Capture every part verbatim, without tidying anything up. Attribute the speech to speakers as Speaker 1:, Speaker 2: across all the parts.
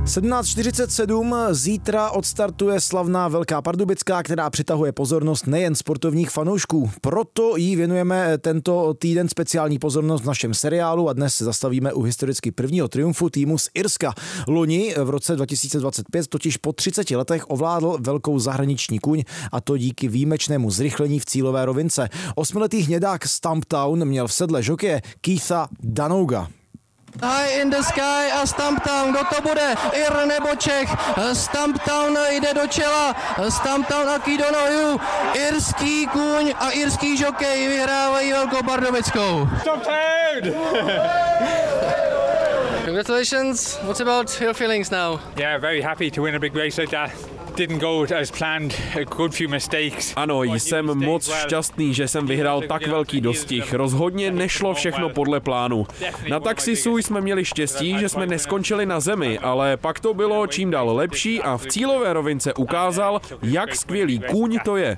Speaker 1: sedmnáct čtyřicet sedm zítra odstartuje slavná Velká Pardubická, která přitahuje pozornost nejen sportovních fanoušků. Proto jí věnujeme tento týden speciální pozornost v našem seriálu a dnes se zastavíme u historicky prvního triumfu týmu z Irska. Loni v roce dva tisíce dvacet pět totiž po třiceti letech ovládl velkou zahraniční kůň, a to díky výjimečnému zrychlení v cílové rovince. Osmiletý hnědák Stumptown měl v sedle žokeje Keitha Danouga.
Speaker 2: High in the Sky a Stumptown, kdo to bude? Ir nebo Čech? Stumptown jde do čela, Stumptown a Keith Donoghue, irský kůň a irský žokej vyhrávají Velkou Pardubickou.
Speaker 3: Stumptown!
Speaker 2: Congratulations, what's about your feelings now?
Speaker 3: Yeah, very happy to win a big race like that. Didn't go as planned, a good few mistakes.
Speaker 4: Ano, jsem moc šťastný, že jsem vyhrál tak velký dostih. Rozhodně nešlo všechno podle plánu. Na Taxisu jsme měli štěstí, že jsme neskončili na zemi, ale pak to bylo čím dál lepší a v cílové rovince ukázal, jak skvělý kůň to je.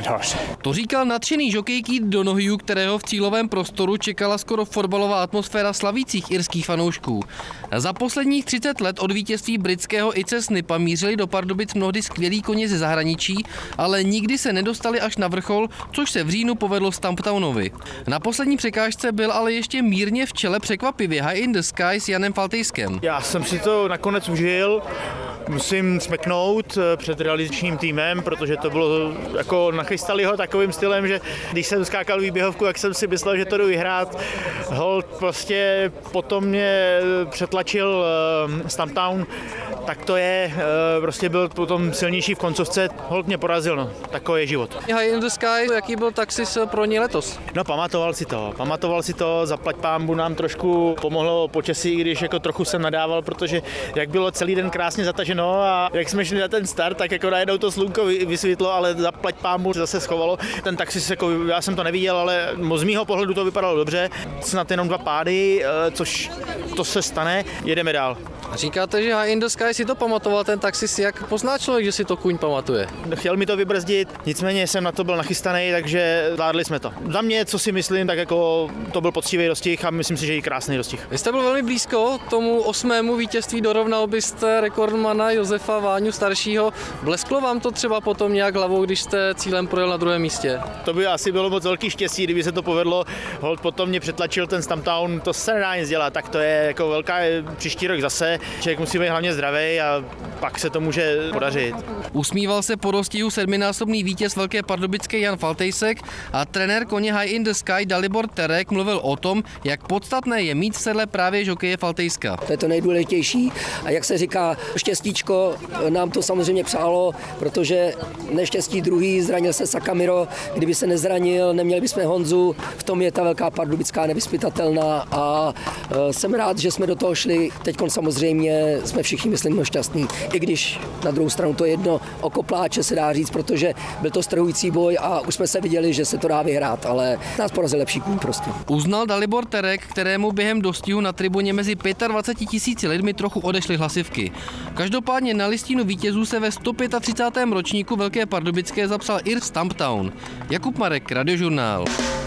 Speaker 2: To říkal nadšený žokej Keith Donoghue, kterého v cílovém prostoru čekala skoro fotbalová atmosféra slavících irských fanoušků. Za posledních třicet let od vítězství britského Ice Snipa mířili do Pardubic mnohdy skvělí koně ze zahraničí, ale nikdy se nedostali až na vrchol, což se v říjnu povedlo Stumptownovi. Na poslední překážce byl ale ještě mírně v čele překvapivě High in the Sky s Janem Faltejskem.
Speaker 5: Já jsem si to nakonec užil. Musím smeknout před realizačním týmem, protože to bylo jako nachystali ho takovým stylem, že když jsem skákal výběhovku, jak jsem si myslel, že to jdu vyhrát. Holt prostě potom mě přetlačil Stumptown, tak to je, prostě byl potom silnější v koncovce, Holt mě porazil, no, takový je život.
Speaker 2: High in the Sky, jaký byl Taxis pro ně letos?
Speaker 5: No pamatoval si to, pamatoval si to, zaplať pánbu nám trošku pomohlo počasí, když jako trochu jsem nadával, protože jak bylo celý den krásně zataženo, no a jak jsme šli na ten start, tak jako najednou to slunko vysvětlo, ale zaplať pánbu zase schovalo. Ten Taxis, jako já jsem to neviděl, ale z mýho pohledu to vypadalo dobře. Snad jenom dva pády, což to se stane, jedeme dál.
Speaker 2: A říkáte, že High in the Sky si to pamatoval ten Taxis, jak pozná člověk, že si to kůň pamatuje?
Speaker 5: Chtěl mi to vybrzdit, nicméně jsem na to byl nachystaný, takže zvládli jsme to. Za mě, co si myslím, tak jako to byl poctivý dostih a myslím si, že i krásný dostih.
Speaker 2: Vy jste byl velmi blízko tomu osmému vítězství, dorovnal byste rekordmana Josefa Váňu staršího. Blesklo vám to třeba potom nějak hlavou, když jste cílem projel na druhém místě?
Speaker 5: To by asi bylo moc velký štěstí, kdyby se to povedlo. Holt potom mě přetlačil ten Stumptown, to se nedá nic dělat, tak to je jako velká příští rok zase. Člověk musí být hlavně zdravý a pak se to může podařit.
Speaker 2: Usmíval se po dostihu sedminásobný vítěz Velké Pardubické Jan Faltejsek a trenér koně High in the Sky Dalibor Terek mluvil o tom, jak podstatné je mít v sedle právě žokeje Faltejska.
Speaker 6: To je to nejdůležitější a jak se říká, štěstíčko nám to samozřejmě přálo, protože neštěstí druhý, zranil se Sakamiro, kdyby se nezranil, neměli bychom Honzu, v tom je ta Velká Pardubická nevyzpytatelná a jsem rád, že jsme do toho šli. Teďkon samozřejmě jsme všichni, myslím, šťastní, i když na druhou stranu to jedno oko pláče se dá říct, protože byl to strhující boj a už jsme se viděli, že se to dá vyhrát, ale nás porazil lepší kůň prostě.
Speaker 2: Uznal Dalibor Terek, kterému během dostihu na tribuně mezi dvaceti pěti tisíci lidmi trochu odešly hlasivky. Každopádně na listinu vítězů se ve sto třicátém pátém ročníku Velké Pardubické zapsal Ir Stumptown. Jakub Marek, Radiožurnál.